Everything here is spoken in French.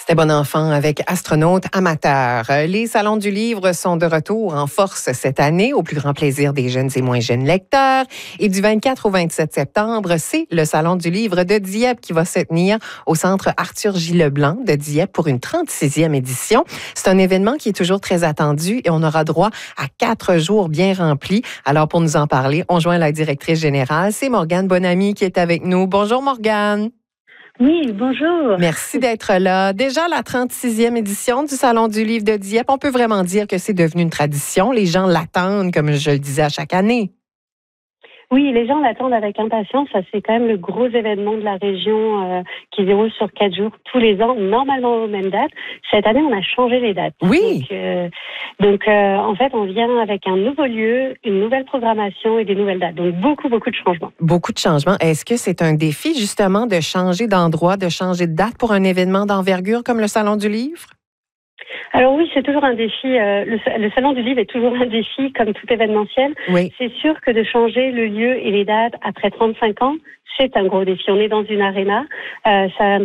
C'était Bon Enfant avec Astronaute amateur. Les salons du livre sont de retour en force cette année, au plus grand plaisir des jeunes et moins jeunes lecteurs. Et du 24 au 27 septembre, c'est le Salon du livre de Dieppe qui va se tenir au Centre Arthur J. Leblanc de Dieppe pour une 36e édition. C'est un événement qui est toujours très attendu et on aura droit à 4 jours bien remplis. Alors, pour nous en parler, on joint la directrice générale, c'est Morgane Bonamy qui est avec nous. Bonjour Morgane. Oui, bonjour. Merci d'être là. Déjà, la 36e édition du Salon du livre de Dieppe, on peut vraiment dire que c'est devenu une tradition. Les gens l'attendent, comme je le disais, à chaque année. Oui, les gens l'attendent avec impatience. Ça, c'est quand même le gros événement de la région qui se déroule sur 4 jours tous les ans, normalement aux mêmes dates. Cette année, on a changé les dates. Oui. Donc, en fait, on vient avec un nouveau lieu, une nouvelle programmation et des nouvelles dates. Donc, beaucoup de changements. Beaucoup de changements. Est-ce que c'est un défi, justement, de changer d'endroit, de changer de date pour un événement d'envergure comme le Salon du livre? Alors oui, c'est toujours un défi. Le Salon du livre est toujours un défi, comme tout événementiel. Oui. C'est sûr que de changer le lieu et les dates après 35 ans, c'est un gros défi. On est dans une aréna. Ça